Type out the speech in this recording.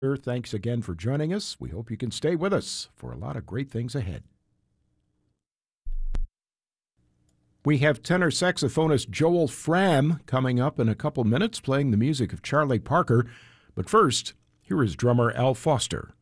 Thanks again for joining us. We hope you can stay with us for a lot of great things ahead. We have tenor saxophonist Joel Frahm coming up in a couple minutes playing the music of Charlie Parker. But first, here is drummer Al Foster.